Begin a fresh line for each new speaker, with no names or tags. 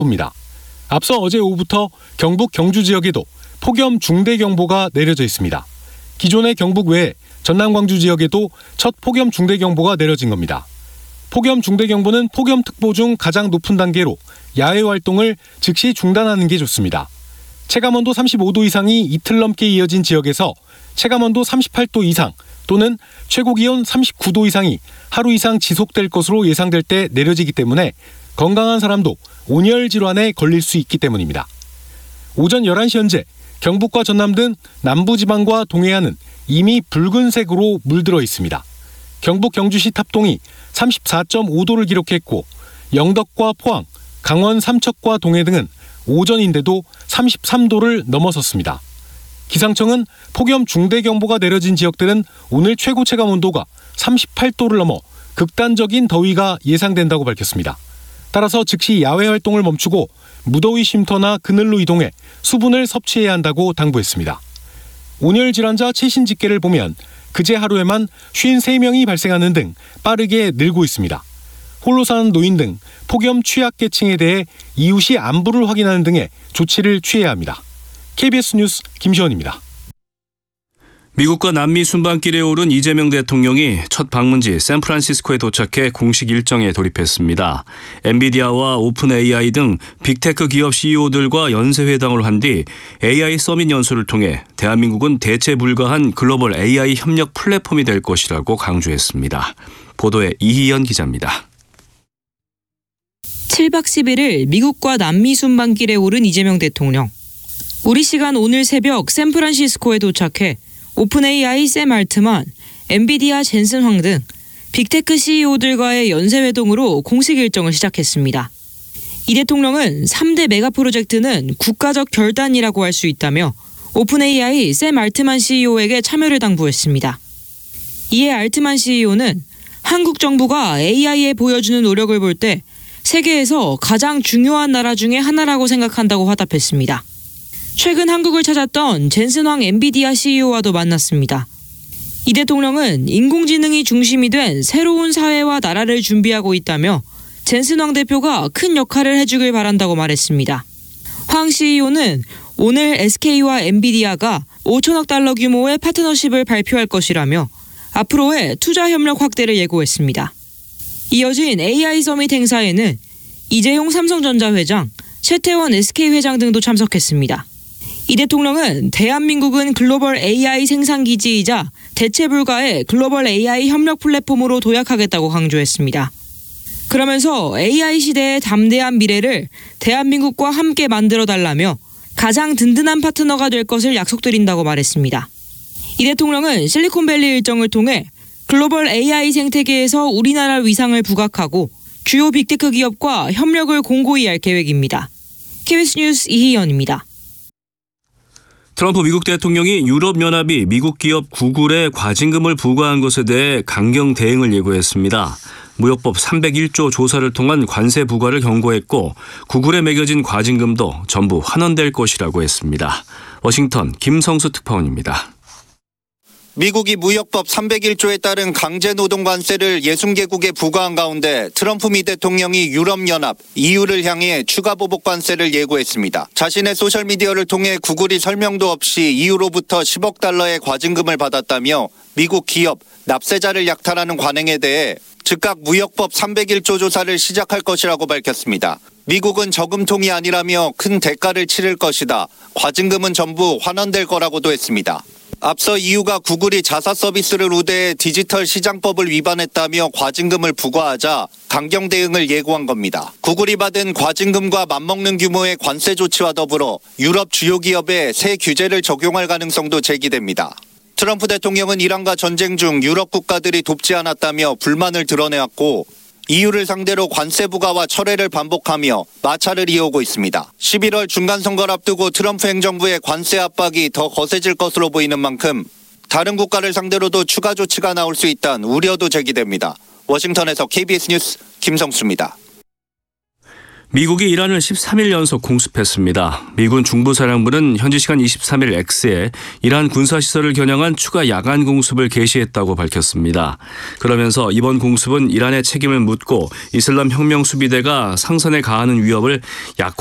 입니다. 앞서 어제 오후부터 경북 경주 지역에도 폭염 중대경보가 내려져 있습니다. 기존의 경북 외에 전남 광주 지역에도 첫 폭염 중대경보가 내려진 겁니다. 폭염 중대경보는 폭염특보 중 가장 높은 단계로 야외 활동을 즉시 중단하는 게 좋습니다. 체감온도 35도 이상이 이틀 넘게 이어진 지역에서 체감온도 38도 이상 또는 최고기온 39도 이상이 하루 이상 지속될 것으로 예상될 때 내려지기 때문에 건강한 사람도 온열 질환에 걸릴 수 있기 때문입니다. 오전 11시 현재 경북과 전남 등 남부지방과 동해안은 이미 붉은색으로 물들어 있습니다. 경북 경주시 탑동이 34.5도를 기록했고 영덕과 포항, 강원 삼척과 동해 등은 오전인데도 33도를 넘어섰습니다. 기상청은 폭염 중대경보가 내려진 지역들은 오늘 최고 체감 온도가 38도를 넘어 극단적인 더위가 예상된다고 밝혔습니다. 따라서 즉시 야외 활동을 멈추고 무더위 쉼터나 그늘로 이동해 수분을 섭취해야 한다고 당부했습니다. 온열 질환자 최신 집계를 보면 그제 하루에만 53명이 발생하는 등 빠르게 늘고 있습니다. 홀로 사는 노인 등 폭염 취약계층에 대해 이웃이 안부를 확인하는 등의 조치를 취해야 합니다. KBS 뉴스 김시원입니다.
미국과 남미 순방길에 오른 이재명 대통령이 첫 방문지 샌프란시스코에 도착해 공식 일정에 돌입했습니다. 엔비디아와 오픈 AI 등 빅테크 기업 CEO들과 연쇄회담을 한 뒤 AI 서밋 연수를 통해 대한민국은 대체 불가한 글로벌 AI 협력 플랫폼이 될 것이라고 강조했습니다. 보도에 이희연 기자입니다.
7박 11일 미국과 남미 순방길에 오른 이재명 대통령. 우리 시간 오늘 새벽 샌프란시스코에 도착해 오픈 AI 샘 알트만, 엔비디아 젠슨 황 등 빅테크 CEO들과의 연쇄회동으로 공식 일정을 시작했습니다. 이 대통령은 3대 메가 프로젝트는 국가적 결단이라고 할 수 있다며 오픈 AI 샘 알트만 CEO에게 참여를 당부했습니다. 이에 알트만 CEO는 한국 정부가 AI에 보여주는 노력을 볼 때 세계에서 가장 중요한 나라 중에 하나라고 생각한다고 화답했습니다. 최근 한국을 찾았던 젠슨 황 엔비디아 CEO와도 만났습니다. 이 대통령은 인공지능이 중심이 된 새로운 사회와 나라를 준비하고 있다며 젠슨 황 대표가 큰 역할을 해주길 바란다고 말했습니다. 황 CEO는 오늘 SK와 엔비디아가 5천억 달러 규모의 파트너십을 발표할 것이라며 앞으로의 투자 협력 확대를 예고했습니다. 이어진 AI 서밋 행사에는 이재용 삼성전자 회장, 최태원 SK 회장 등도 참석했습니다. 이 대통령은 대한민국은 글로벌 AI 생산기지이자 대체 불가의 글로벌 AI 협력 플랫폼으로 도약하겠다고 강조했습니다. 그러면서 AI 시대의 담대한 미래를 대한민국과 함께 만들어달라며 가장 든든한 파트너가 될 것을 약속드린다고 말했습니다. 이 대통령은 실리콘밸리 일정을 통해 글로벌 AI 생태계에서 우리나라 위상을 부각하고 주요 빅테크 기업과 협력을 공고히 할 계획입니다. KBS 뉴스 이희연입니다.
트럼프 미국 대통령이 유럽연합이 미국 기업 구글에 과징금을 부과한 것에 대해 강경 대응을 예고했습니다. 무역법 301조 조사를 통한 관세 부과를 경고했고 구글에 매겨진 과징금도 전부 환원될 것이라고 했습니다. 워싱턴 김성수 특파원입니다.
미국이 무역법 301조에 따른 강제노동 관세를 60개국에 부과한 가운데 트럼프 미 대통령이 유럽연합, EU를 향해 추가 보복 관세를 예고했습니다. 자신의 소셜미디어를 통해 구글이 설명도 없이 EU로부터 10억 달러의 과징금을 받았다며 미국 기업, 납세자를 약탈하는 관행에 대해 즉각 무역법 301조 조사를 시작할 것이라고 밝혔습니다. 미국은 저금통이 아니라며 큰 대가를 치를 것이다. 과징금은 전부 환원될 거라고도 했습니다. 앞서 EU가 구글이 자사 서비스를 우대해 디지털 시장법을 위반했다며 과징금을 부과하자 강경 대응을 예고한 겁니다. 구글이 받은 과징금과 맞먹는 규모의 관세 조치와 더불어 유럽 주요 기업에 새 규제를 적용할 가능성도 제기됩니다. 트럼프 대통령은 이란과 전쟁 중 유럽 국가들이 돕지 않았다며 불만을 드러내왔고 EU를 상대로 관세 부과와 철회를 반복하며 마찰을 이어오고 있습니다. 11월 중간선거를 앞두고 트럼프 행정부의 관세 압박이 더 거세질 것으로 보이는 만큼 다른 국가를 상대로도 추가 조치가 나올 수 있다는 우려도 제기됩니다. 워싱턴에서 KBS 뉴스 김성수입니다.
미국이 이란을 13일 연속 공습했습니다. 미군 중부사령부는 현지 시간 23일 X에 이란 군사시설을 겨냥한 추가 야간 공습을 개시했다고 밝혔습니다. 그러면서 이번 공습은 이란의 책임을 묻고 이슬람 혁명 수비대가 상선에 가하는 위협을